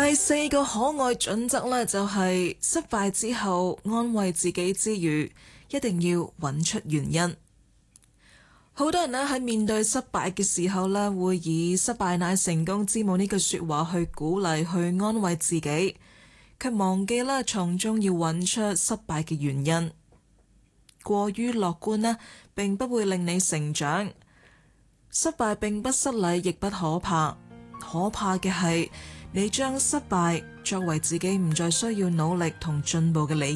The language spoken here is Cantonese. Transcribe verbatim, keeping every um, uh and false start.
第四個可愛準則呢，就係失敗之後安慰自己之餘，一定要揾出原因。好多人呢喺面對失敗嘅時候呢，會以失敗乃成功之母呢句說話去鼓勵、去安慰自己，卻忘記啦從中要揾出失敗嘅原因。過於樂觀呢，並不會令你成長。失敗並不失禮，亦不可怕。可怕嘅係你將失敗作為自己唔再需要努力同進步嘅理由。